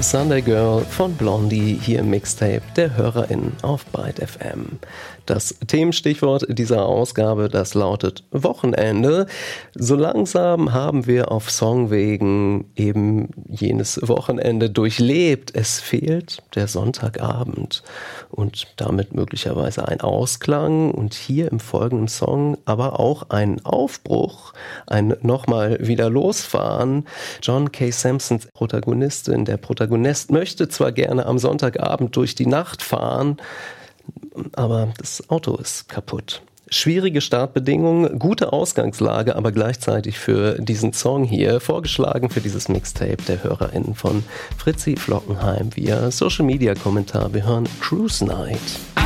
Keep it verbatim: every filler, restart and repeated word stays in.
Sunday Girl von Blondie hier im Mixtape der HörerInnen auf Byte F M. Das Themenstichwort dieser Ausgabe, das lautet Wochenende. So langsam haben wir auf Songwegen eben jenes Wochenende durchlebt. Es fehlt der Sonntagabend und damit möglicherweise ein Ausklang und hier im folgenden Song aber auch ein Aufbruch, ein nochmal wieder losfahren. John K. Samsons Protagonistin, der Protagonist möchte zwar gerne am Sonntagabend durch die Nacht fahren, aber das Auto ist kaputt. Schwierige Startbedingungen, gute Ausgangslage, aber gleichzeitig für diesen Song hier, vorgeschlagen für dieses Mixtape der HörerInnen von Fritzi Flockenheim via Social Media Kommentar. Wir hören Cruise Night.